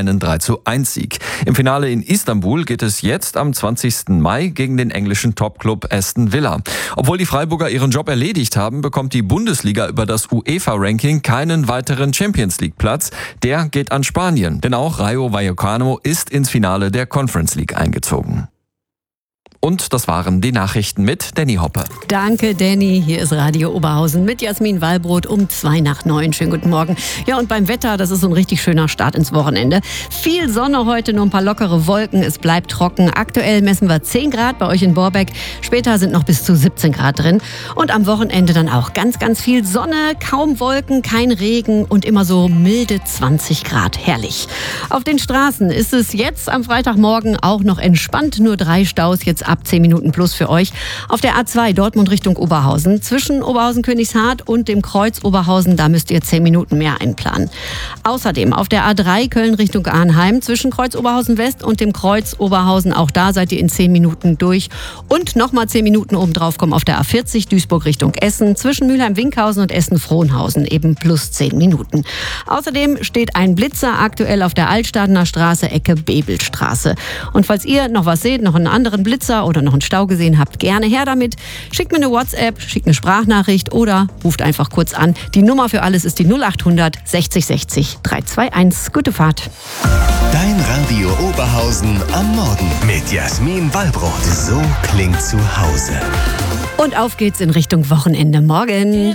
einen 3:1-Sieg. Im Finale in Istanbul geht es jetzt am 20. Mai gegen den englischen Topclub Aston Villa. Obwohl die Freiburger ihren Job erledigt haben, bekommt die Bundesliga über das UEFA-Ranking keinen weiteren Champions-League-Platz. Der geht an Spanien, denn auch Rayo Vallecano ist ins Finale der Conference League eingezogen. Und das waren die Nachrichten mit Danny Hoppe. Danke, Danny. Hier ist Radio Oberhausen mit Jasmin Wallbrot um 8:02. Schönen guten Morgen. Ja, und beim Wetter, das ist so ein richtig schöner Start ins Wochenende. Viel Sonne heute, nur ein paar lockere Wolken. Es bleibt trocken. Aktuell messen wir 10 Grad bei euch in Borbeck. Später sind noch bis zu 17 Grad drin. Und am Wochenende dann auch ganz, ganz viel Sonne, kaum Wolken, kein Regen und immer so milde 20 Grad. Herrlich. Auf den Straßen ist es jetzt am Freitagmorgen auch noch entspannt. Nur 3 Staus jetzt ab 10 Minuten plus für euch. Auf der A2 Dortmund Richtung Oberhausen. Zwischen Oberhausen-Königshardt und dem Kreuz Oberhausen, da müsst ihr 10 Minuten mehr einplanen. Außerdem auf der A3 Köln Richtung Arnheim. Zwischen Kreuz Oberhausen West und dem Kreuz Oberhausen, auch da seid ihr in 10 Minuten durch. Und nochmal 10 Minuten obendrauf kommen auf der A40 Duisburg Richtung Essen. Zwischen Mülheim-Winkhausen und Essen-Frohnhausen eben plus 10 Minuten. Außerdem steht ein Blitzer aktuell auf der Altstadener Straße, Ecke Bebelstraße. Und falls ihr noch was seht, noch einen anderen Blitzer oder noch einen Stau gesehen habt, gerne her damit. Schickt mir eine WhatsApp, schickt eine Sprachnachricht oder ruft einfach kurz an. Die Nummer für alles ist die 0800 60 60 321. Gute Fahrt. Dein Radio Oberhausen am Morgen mit Jasmin Wallbrot. So klingt zu Hause. Und auf geht's in Richtung Wochenende. Morgen.